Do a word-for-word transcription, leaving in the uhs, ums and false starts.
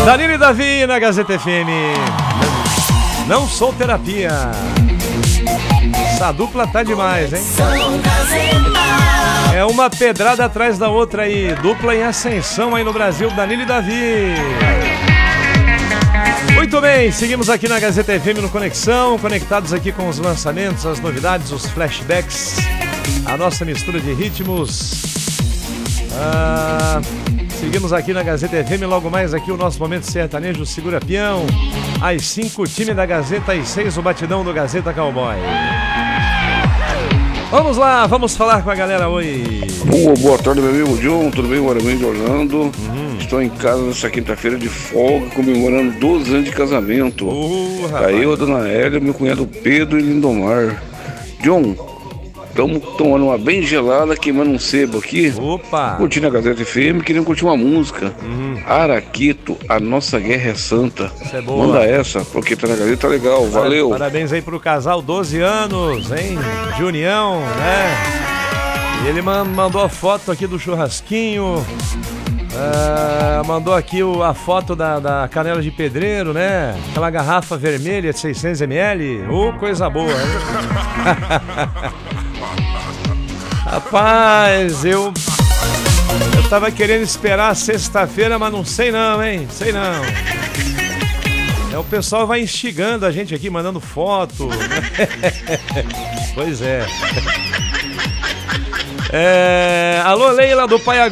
Danilo e Davi na Gazeta F M. Não sou terapia. Essa dupla tá demais, hein? É uma pedrada atrás da outra aí. Dupla em ascensão aí no Brasil, Danilo e Davi. Muito bem, seguimos aqui na Gazeta F M no Conexão, conectados aqui com os lançamentos, as novidades, os flashbacks, a nossa mistura de ritmos. Ah, seguimos aqui na Gazeta F M, logo mais aqui o nosso momento sertanejo Segura Peão. Às cinco, o time da Gazeta, às seis, o batidão do Gazeta Cowboy. Vamos lá, vamos falar com a galera. Oi. Boa, boa tarde, meu amigo John, tudo bem? Guarani de Orlando. Uhum. Estou em casa nessa quinta-feira de folga, comemorando doze anos de casamento. Uh, Aí eu, a dona Hélia, meu cunhado Pedro e Lindomar. John, estamos tomando uma bem gelada, queimando um sebo aqui. Opa! Curtindo a Gazeta F M, querendo curtir uma música. Uhum. Araquito, A Nossa Guerra é Santa. Isso é boa. Manda essa, porque tá na Gazeta, tá legal, valeu. Parabéns aí pro casal, doze anos, hein? De união, né? E ele mandou a foto aqui do churrasquinho. Uh, mandou aqui o, a foto da, da canela de pedreiro, né? Aquela garrafa vermelha de seiscentos mililitros. Ô, oh, coisa boa, hein? Rapaz, eu Eu tava querendo esperar sexta-feira, mas não sei não, hein? Sei não. É, o pessoal vai instigando a gente aqui, mandando foto. Pois é. É... Alô, Leila do Pai